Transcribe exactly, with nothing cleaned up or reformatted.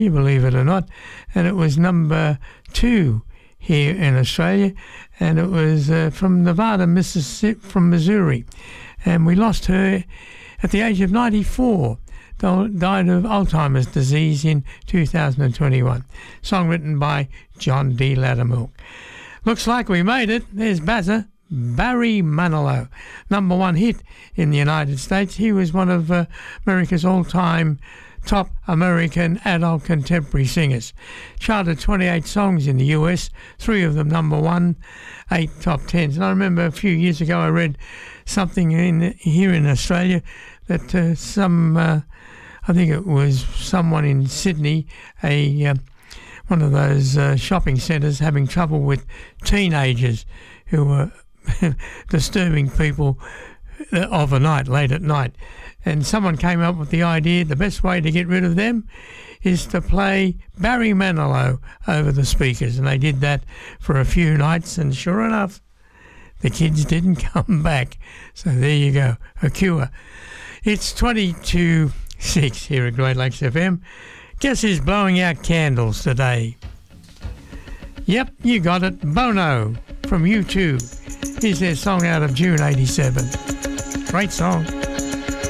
believe it or not, and it was number two here in Australia, and it was uh, from Nevada, Mississippi, from Missouri, and we lost her at the age of ninety-four. Died of Alzheimer's disease in two thousand twenty-one. Song written by John D. Loudermilk. Looks like we made it. There's Bazza, Barry Manilow, number one hit in the United States. He was one of uh, America's all-time top American adult contemporary singers. Charted twenty-eight songs in the U S, three of them number one, eight top tens. And I remember a few years ago I read something in here in Australia that uh, some, uh, I think it was someone in Sydney, a uh, one of those uh, shopping centres, having trouble with teenagers who were disturbing people of a night, late at night. And someone came up with the idea the best way to get rid of them is to play Barry Manilow over the speakers. And they did that for a few nights, and sure enough, the kids didn't come back. So there you go, a cure. It's twenty-two six here at Great Lakes F M. Guess who's blowing out candles today? Yep, you got it, Bono from U two. Here's their song out of June eighty-seven. Great song.